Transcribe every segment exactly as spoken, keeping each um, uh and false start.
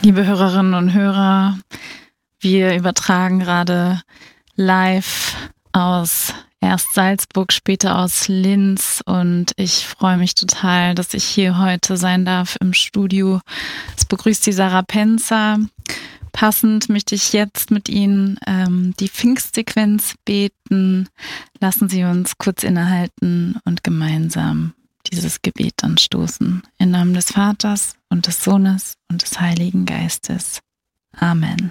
Liebe Hörerinnen und Hörer, wir übertragen gerade live aus erst Salzburg, später aus Linz und ich freue mich total, dass ich hier heute sein darf im Studio. Es begrüßt die Sarah Penzer. Passend möchte ich jetzt mit Ihnen ähm, die Pfingstsequenz beten. Lassen Sie uns kurz innehalten und gemeinsam dieses Gebet anstoßen. Im Namen des Vaters und des Sohnes und des Heiligen Geistes. Amen.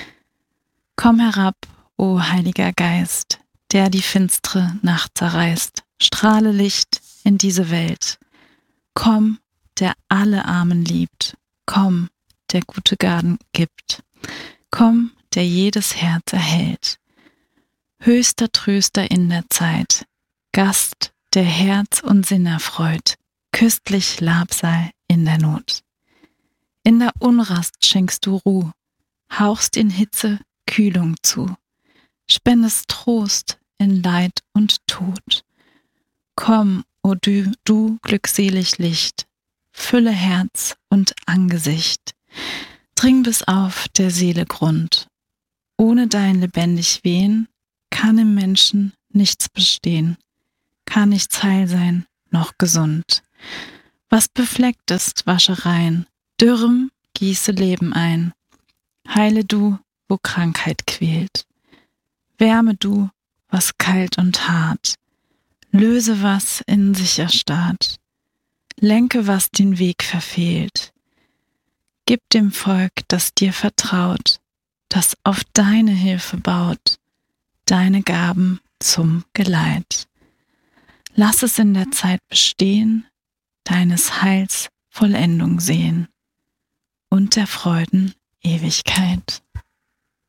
Komm herab, o Heiliger Geist, der die finstere Nacht zerreißt. Strahle Licht in diese Welt. Komm, der alle Armen liebt. Komm, der gute Gaben gibt. Komm, der jedes Herz erhält. Höchster Tröster in der Zeit. Gast, der Herz und Sinn erfreut. Köstlich Labsal in der Not. In der Unrast schenkst du Ruh, hauchst in Hitze Kühlung zu, spendest Trost in Leid und Tod. Komm, o du, du glückselig Licht, fülle Herz und Angesicht, dring bis auf der Seele Grund. Ohne dein lebendig Wehen kann im Menschen nichts bestehen, kann nichts heil sein, noch gesund. Was befleckt ist, wasche rein, dürrem gieße Leben ein. Heile du, wo Krankheit quält. Wärme du, was kalt und hart. Löse, was in sich erstarrt. Lenke, was den Weg verfehlt. Gib dem Volk, das dir vertraut, das auf deine Hilfe baut, deine Gaben zum Geleit. Lass es in der Zeit bestehen, deines Heils Vollendung sehen und der Freuden Ewigkeit.